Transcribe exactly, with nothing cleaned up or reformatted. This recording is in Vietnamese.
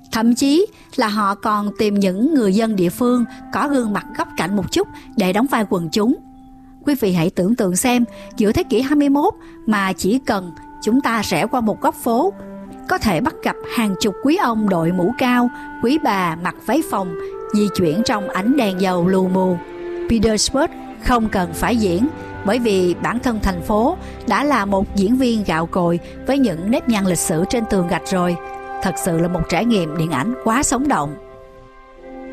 Thậm chí là họ còn tìm những người dân địa phương có gương mặt góc cạnh một chút để đóng vai quần chúng. Quý vị hãy tưởng tượng xem, giữa thế kỷ hai mươi mốt mà chỉ cần chúng ta rẽ qua một góc phố, có thể bắt gặp hàng chục quý ông đội mũ cao, quý bà mặc váy phồng di chuyển trong ánh đèn dầu lù mù. Petersburg không cần phải diễn, bởi vì bản thân thành phố đã là một diễn viên gạo cội với những nếp nhăn lịch sử trên tường gạch rồi. Thật sự là một trải nghiệm điện ảnh quá sống động.